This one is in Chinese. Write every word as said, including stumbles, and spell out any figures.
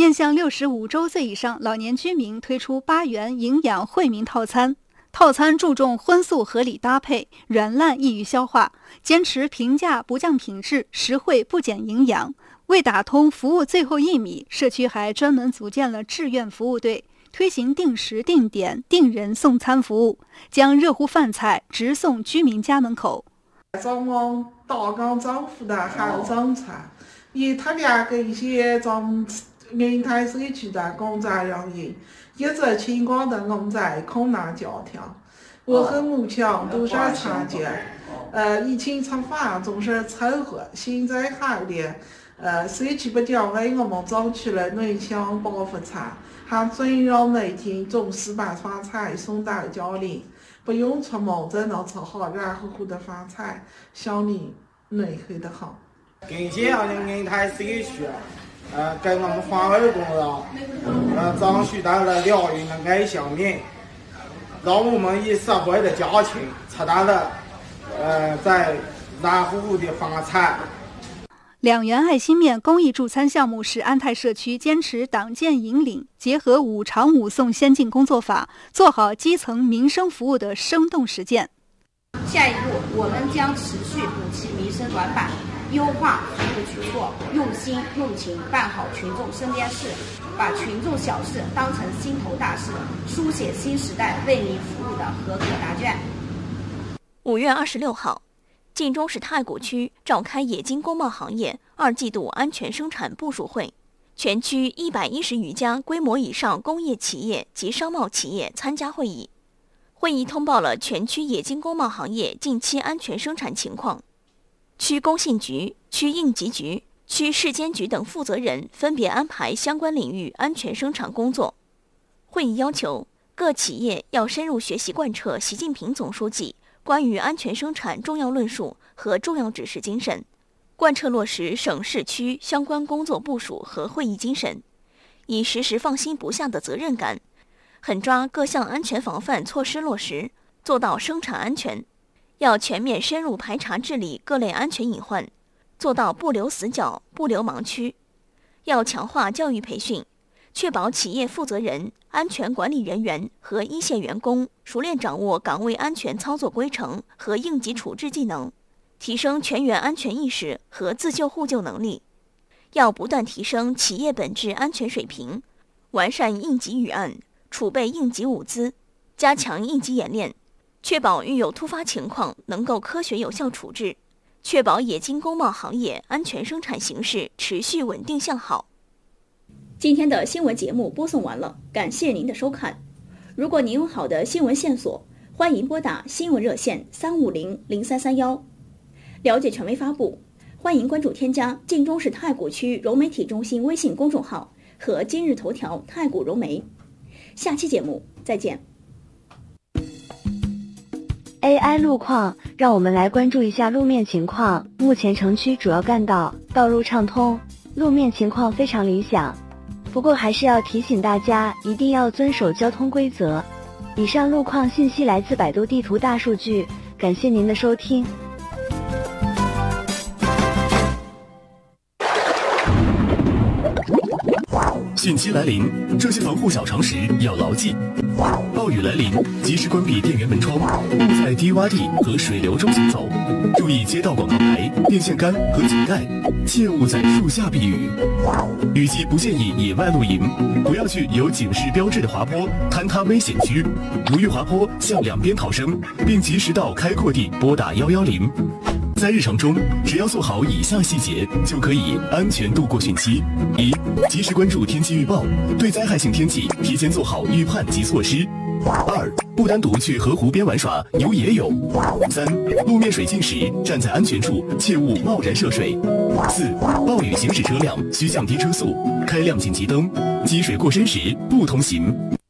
面向六十五周岁以上老年居民推出八元营养惠民套餐。套餐注重荤素合理搭配，软烂易于消化，坚持平价不降品质，实惠不减营养。为打通服务最后一米，社区还专门组建了志愿服务队，推行定时定点定人送餐服务，将热乎饭菜直送居民家门口。 咱们大港政府的好政策，也特别感谢咱们银泰社区的工作人员，一直牵挂着我们在困难家庭。我和母亲都是参加，呃，以前吃饭总是凑合，现在好了。呃，社区不仅为我们做出了暖箱包福菜，还专让每天中午把饭菜送到家里，不用出门就能吃好热乎乎的饭菜，心里暖和的很。 感谢我们银泰社区，呃，给我们环卫工人，呃，争取到了两元的爱心面，让我们以社会的家庭吃到了，呃，在热乎乎的饭菜。 两元爱心面公益助餐项目是安泰社区坚持党建引领，结合五常五送先进工作法，做好基层民生服务的生动实践。 下一步，我们将持续补齐民生短板，优化服务举措，用心用情办好群众身边事，把群众小事当成心头大事，书写新时代为民服务的合格答卷。 五月二十六号。晋中市太谷区召开冶金工贸行业二季度安全生产部署会，全区一百一十余家规模以上工业企业及商贸企业参加会议。会议通报了全区冶金工贸行业近期安全生产情况。区工信局、区应急局、区市监局等负责人分别安排相关领域安全生产工作。会议要求各企业要深入学习贯彻习近平总书记关于安全生产重要论述和重要指示精神，贯彻落实省市区相关工作部署和会议精神，以时时放心不下的责任感，狠抓各项安全防范措施落实，做到生产安全。要全面深入排查治理各类安全隐患，做到不留死角、不留盲区。要强化教育培训，确保企业负责人、安全管理人员和一线员工熟练掌握岗位安全操作规程和应急处置技能，提升全员安全意识和自救互救能力。要不断提升企业本质安全水平，完善应急预案，储备应急物资，加强应急演练，确保遇有突发情况能够科学有效处置，确保冶金工贸行业安全生产形势持续稳定向好。 今天的新闻节目播送完了，感谢您的收看。如果您有好的新闻线索，欢迎拨打新闻热线三五零零三三幺。了解权威发布，欢迎关注添加晋中市太谷区融媒体中心微信公众号和今日头条太谷融媒。下期节目再见。 A I 路况，让我们来关注一下路面情况。目前城区主要干道道路畅通，路面情况非常理想。不过还是要提醒大家，一定要遵守交通规则。以上路况信息来自百度地图大数据，感谢您的收听。 汛期来临，这些防护小常识要牢记。暴雨来临，及时关闭电源门窗，勿在低洼地和水流中行走。注意街道广告牌、电线杆和井盖，切勿在树下避雨。雨季不建议野外露营，不要去有警示标志的滑坡、坍塌危险区。如遇滑坡，向两边逃生，并及时到开阔地拨打一一零。在日常中，只要做好以下细节，就可以安全度过汛期：一、及时关注天气预报，对灾害性天气提前做好预判及措施；二、不单独去河湖边玩耍，游野泳；三、路面水浸时，站在安全处，切勿贸然涉水；四、暴雨行驶车辆需降低车速，开亮紧急灯，积水过深时不通行。